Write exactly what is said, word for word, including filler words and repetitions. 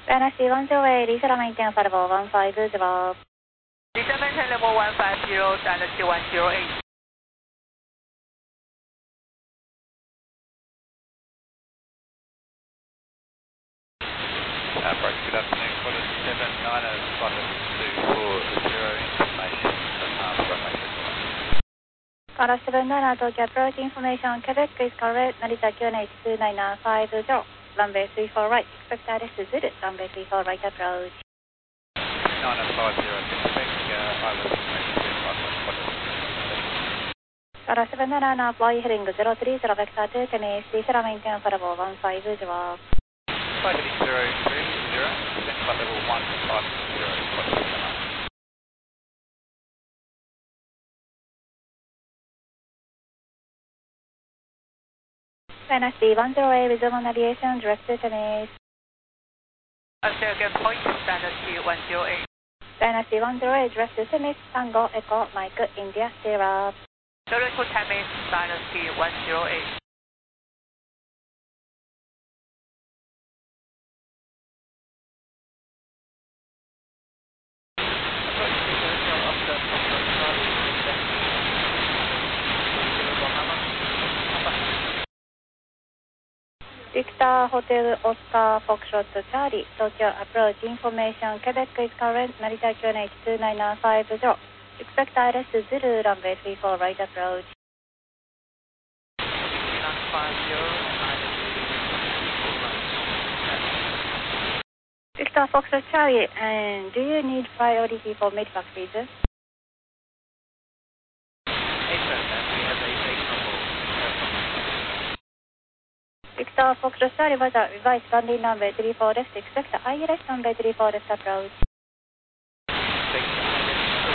Dynasty one zero eight, Lisa maintain for level one five zero. Lisa maintain level one five zero, Dynasty one zero eight. Approach, good afternoon, quarter seven niner, spotted two four zero information from half runway six. Quarter seven niner, Tokyo approach information, Quebec is correct, Narita Q N H two nine five zero. Runway three four right, expect I R S Zulu, runway three four right approach. niner five zero, Quebec, uh, I was information two five one, quarter Quarter seven niner, now fly heading zero three zero, vector two, Tennis, Lisa maintain for level one five zero. Flight heading zero three zero, descent flight level one five zero, quarter seven niner. Dynasty one zero eight, resume on aviation, direct to Tennis. I'll say again, point, Dynasty one zero eight. Dynasty one zero eight, direct to Tennis, Tango, Echo, Mike, India, Sierra. zero two Tamis, Dynasty one zero eight. Victor Hotel Oscar Foxtrot Charlie, Tokyo approach information, Quebec is current, Narita Q N H two nine five zero. Expect I R S Zulu, runway three four right approach. Victor Foxtrot Charlie, and do you need priority for medevac visas? Victor Foxtrot Charlie, was a revised landing runway three four left, expect I R S runway three four left approach.